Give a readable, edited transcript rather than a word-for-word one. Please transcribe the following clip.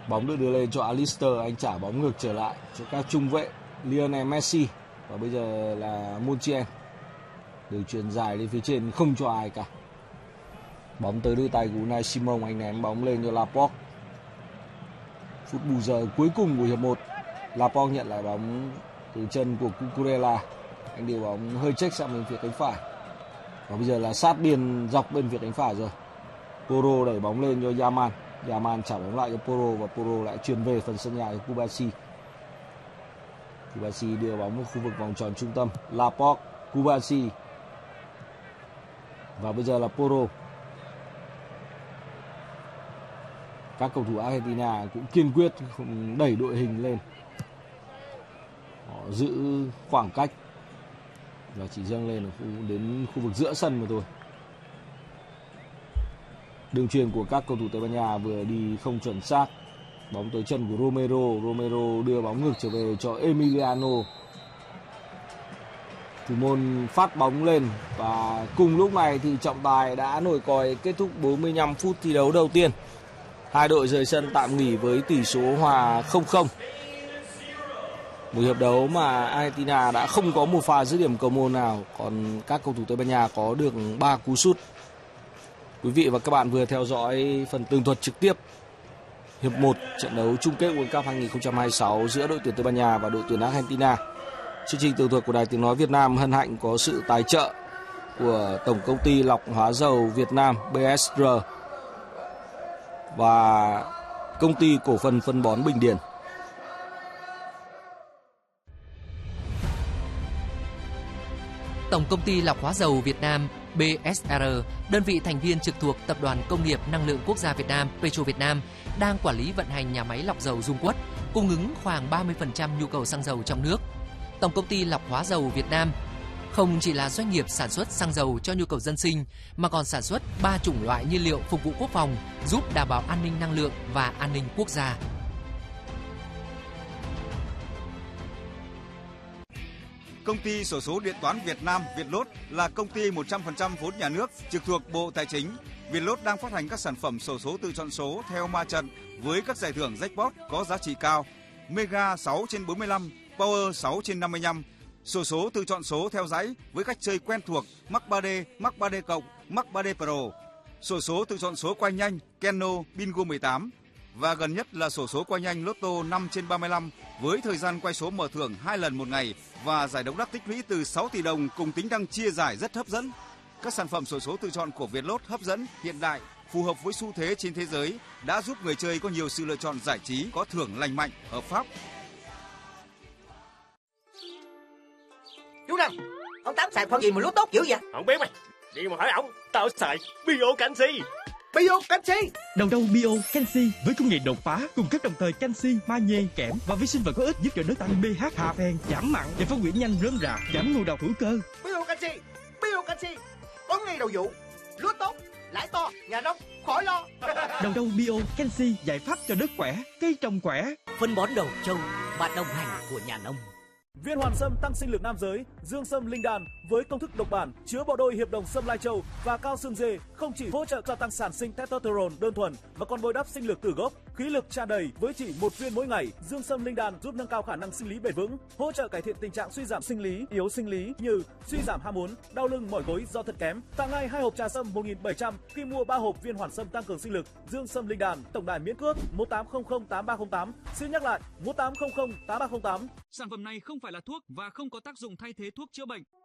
Bóng được đưa lên cho Alistair, anh trả bóng ngược trở lại cho các trung vệ Lionel Messi và bây giờ là Montiel. Đều chuyền dài lên phía trên không cho ai cả. Bóng tới đôi tay của Unai Simon, anh ném bóng lên cho Laporte. Phút bù giờ cuối cùng của hiệp 1. Laporte nhận lại bóng từ chân của Cucurella. Anh điều bóng hơi chếch sang bên phía cánh phải. Và bây giờ là sát biên dọc bên phía cánh phải rồi. Porro đẩy bóng lên cho Yaman. Yaman trả bóng lại cho Porro và Porro lại chuyền về phần sân nhà cho Kubasi. Kubasi đưa bóng vào khu vực vòng tròn trung tâm. Laporte, Kubasi. Và bây giờ là Porro. Các cầu thủ Argentina cũng kiên quyết không đẩy đội hình lên. Họ giữ khoảng cách và chỉ dâng lên đến khu vực giữa sân mà thôi. Đường chuyền của các cầu thủ Tây Ban Nha vừa đi không chuẩn xác. Bóng tới chân của Romero. Romero đưa bóng ngược trở về cho Emiliano. Thủ môn phát bóng lên và cùng lúc này thì trọng tài đã nổi còi kết thúc 45 phút thi đấu đầu tiên. Hai đội rời sân tạm nghỉ với tỷ số hòa 0-0. Một hiệp đấu mà Argentina đã không có một pha dứt điểm cầu môn nào, còn các cầu thủ Tây Ban Nha có được 3 cú sút. Quý vị và các bạn vừa theo dõi phần tường thuật trực tiếp hiệp 1 trận đấu chung kết World Cup 2026 giữa đội tuyển Tây Ban Nha và đội tuyển Argentina. Chương trình tường thuật của Đài Tiếng nói Việt Nam hân hạnh có sự tài trợ của Tổng công ty lọc hóa dầu Việt Nam BSR và Công ty cổ phần phân bón Bình Điền. Tổng công ty lọc hóa dầu Việt Nam BSR, đơn vị thành viên trực thuộc Tập đoàn Công nghiệp Năng lượng Quốc gia Việt Nam Petro Việt Nam, đang quản lý vận hành nhà máy lọc dầu Dung Quất, cung ứng khoảng 30% nhu cầu xăng dầu trong nước. Tổng công ty lọc hóa dầu Việt Nam không chỉ là doanh nghiệp sản xuất xăng dầu cho nhu cầu dân sinh, mà còn sản xuất 3 chủng loại nhiên liệu phục vụ quốc phòng, giúp đảm bảo an ninh năng lượng và an ninh quốc gia. Công ty xổ số điện toán Việt Nam Vietlott là công ty 100% vốn nhà nước trực thuộc Bộ Tài chính. Vietlott đang phát hành các sản phẩm xổ số tự chọn số theo ma trận với các giải thưởng jackpot có giá trị cao: Mega 6/45, Power 6/55. Xổ số tự chọn số theo dãy với cách chơi quen thuộc: mắc 3D, mắc 3D cộng, mắc 3D Pro. Xổ số tự chọn số quay nhanh Keno Bingo 18. Và gần nhất là xổ số quay nhanh Lotto 5/35 với thời gian quay số mở thưởng 2 lần một ngày và giải đấu đắt tích lũy từ 6 tỷ đồng cùng tính năng chia giải rất hấp dẫn. Các sản phẩm xổ số tự chọn của Vietlott hấp dẫn, hiện đại, phù hợp với xu thế trên thế giới đã giúp người chơi có nhiều sự lựa chọn giải trí có thưởng lành mạnh, hợp pháp. Chú Năm, ông Tám xài con gì mà lút tốt dữ vậy? Không biết mày, đi mà hỏi ổng. Tao xài Bio Canxi. Bio Canxi. Đầu rau Bio Canxi với công nghệ đột phá cung cấp đồng thời canxi, magie, kẽm và vi sinh vật có ích giúp cho đất tăng pH, hạ phèn, giảm mặn để phân hủy nhanh rơm rạ, giảm ngộ độc hữu cơ. Bio Canxi, có ngay đầu vụ, lúa tốt, lãi to, nhà nông khỏi lo. Đầu rau Bio Canxi giải pháp cho đất khỏe, cây trồng khỏe. Phân bón đầu trâu, bạn đồng hành của nhà nông. Viên Hoàn Sâm tăng sinh lực nam giới, Dương Sâm Linh Đan với công thức độc bản chứa bộ đôi hiệp đồng sâm lai châu và cao xương dê không chỉ hỗ trợ gia tăng sản sinh testosterone đơn thuần mà còn bồi đắp sinh lực từ gốc, khí lực tràn đầy với chỉ 1 viên mỗi ngày. Dương Sâm Linh Đan giúp nâng cao khả năng sinh lý bền vững, hỗ trợ cải thiện tình trạng suy giảm sinh lý, yếu sinh lý như suy giảm ham muốn, đau lưng, mỏi gối do thận kém. Tặng ngay 2 hộp trà sâm 1.700 khi mua 3 hộp Viên Hoàn Sâm tăng cường sinh lực. Dương Sâm Linh Đan, tổng đài miễn cước 18008308. Xin nhắc lại 18008308. Sản phẩm này không phải là thuốc và không có tác dụng thay thế thuốc chữa bệnh.